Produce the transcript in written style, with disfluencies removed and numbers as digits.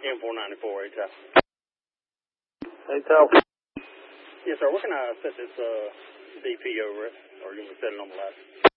M494, ATAL. ATAL. Yes, sir. Where can I set this DP over it? Or you can set it on the ladder?